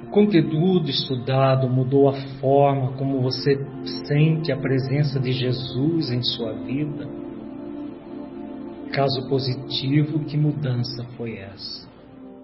conteúdo estudado mudou a forma como você sente a presença de Jesus em sua vida? Caso positivo, que mudança foi essa?